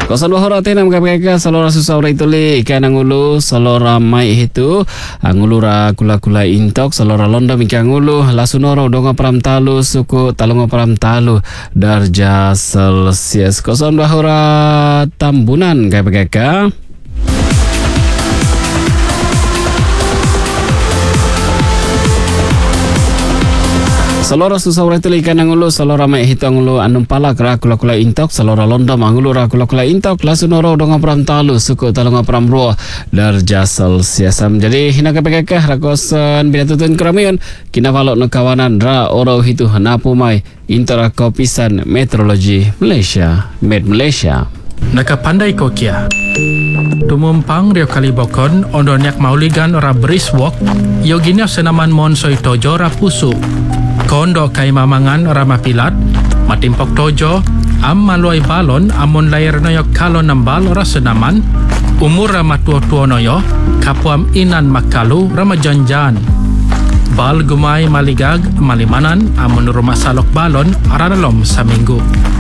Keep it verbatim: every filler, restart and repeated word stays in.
Kosan bahora tenam kapeka salora susah ora ituli ikan angulu salora mai itu angulura kula-kula intok salora londo mikangulu lasunoro donga pram talu suku talunga pram talu darjah Celsius. Kosan bahora Tambunan kapeka Salora susah ora itu ikan angulu salora mai hitu angulu anum pala kera kula-kula intok salora londom angulu ra kula-kula intok lasunoro donga pram talu suku talunga pram ro darjah Celsius. Jadi hina kapeka rakosan binatutun keramian kina valok no kawanan ra oro hitu hanapu mai intera kopisan meteorologi Malaysia Med Malaysia. Nakapandai ko kia. Tumumpang rio kalibokon ondonyak mauligan ora briswalk yoginya senaman monsoy tojo ra pusu. Kondo kay mamangan ora mapilat matimpok tojo am maluay balon amon layar noyo kalon ng bal ora senaman umur ra matuo-tuo noyo kapuam inan makalu ra majanjan. Bal gumay maligag malimanan amon rumah salok balon aralom sa minggu.